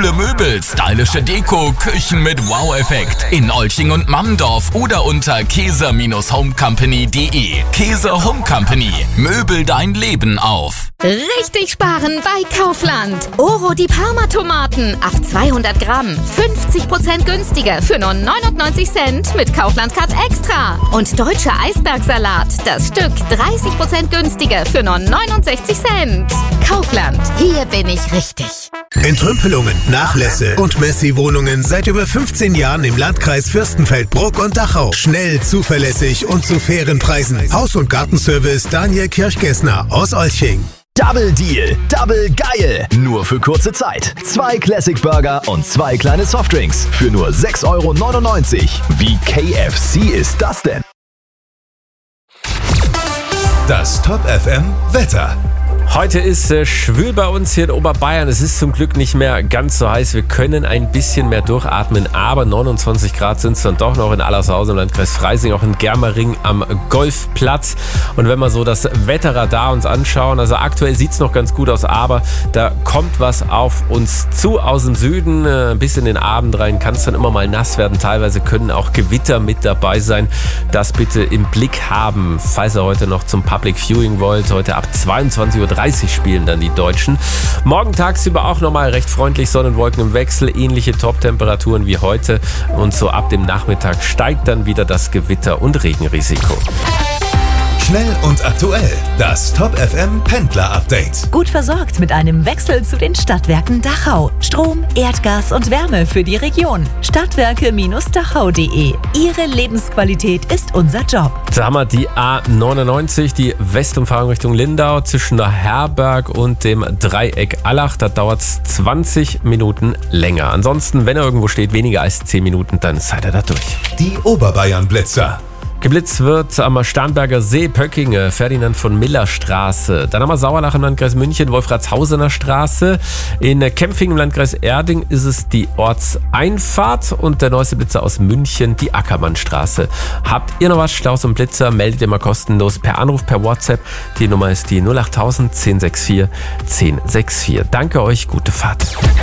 Coole Möbel, stylische Deko, Küchen mit Wow-Effekt. In Olching und Mammendorf oder unter keser-homecompany.de. Keser Home Company. Möbel dein Leben auf. Richtig sparen bei Kaufland. Oro die Parma-Tomaten auf 200 Gramm. 50% günstiger für nur 99 Cent mit Kaufland Card Extra. Und deutscher Eisbergsalat. Das Stück 30% günstiger für nur 69 Cent. Kaufland. Hier bin ich richtig. Entrümpelungen, Nachlässe und Messi-Wohnungen seit über 15 Jahren im Landkreis Fürstenfeldbruck und Dachau. Schnell, zuverlässig und zu fairen Preisen. Haus- und Gartenservice Daniel Kirchgessner aus Olching. Double Deal, Double geil. Nur für kurze Zeit. 2 Classic Burger und 2 kleine Softdrinks für nur 6,99 €. Wie KFC ist das denn? Das Top FM Wetter. Heute ist schwül bei uns hier in Oberbayern. Es ist zum Glück nicht mehr ganz so heiß. Wir können ein bisschen mehr durchatmen, aber 29 Grad sind es dann doch noch in Allershausen im Landkreis Freising, auch in Germering am Golfplatz. Und wenn wir so das Wetterradar uns anschauen, also aktuell sieht es noch ganz gut aus, aber da kommt was auf uns zu aus dem Süden. Bis in den Abend rein kann es dann immer mal nass werden. Teilweise können auch Gewitter mit dabei sein. Das bitte im Blick haben, falls ihr heute noch zum Public Viewing wollt. Heute ab 22:30 Uhr spielen dann die Deutschen. Morgen tagsüber auch nochmal recht freundlich, Sonnenwolken im Wechsel, ähnliche Top-Temperaturen wie heute. Und so ab dem Nachmittag steigt dann wieder das Gewitter- und Regenrisiko. Schnell und aktuell. Das Top FM Pendler Update. Gut versorgt mit einem Wechsel zu den Stadtwerken Dachau. Strom, Erdgas und Wärme für die Region. Stadtwerke-dachau.de. Ihre Lebensqualität ist unser Job. Da haben wir die A99, die Westumfahrung Richtung Lindau zwischen der Herberg und dem Dreieck Allach. Da dauert es 20 Minuten länger. Ansonsten, wenn er irgendwo steht, weniger als 10 Minuten, dann seid ihr da durch. Die Oberbayern-Blitzer. Geblitzt wird am Starnberger See, Pöckinge, Ferdinand von Miller Straße. Dann haben wir Sauerlach im Landkreis München, Wolfratshausener Straße. In Kempfing im Landkreis Erding ist es die Ortseinfahrt und der neueste Blitzer aus München, die Ackermannstraße. Habt ihr noch was, Staus und Blitzer, meldet ihr mal kostenlos per Anruf, per WhatsApp. Die Nummer ist die 08000 1064 1064. Danke euch, gute Fahrt.